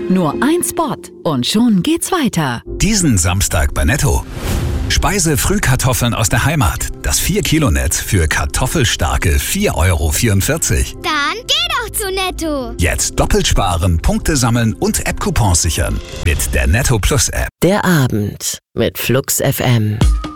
Nur ein Spot und schon geht's weiter. Diesen Samstag bei Netto. Speise-Frühkartoffeln aus der Heimat. Das 4-Kilo-Netz für kartoffelstarke 4,44 €. Dann geh doch zu Netto. Jetzt doppelt sparen, Punkte sammeln und App-Coupons sichern. Mit der Netto Plus App. Der Abend mit Flux FM.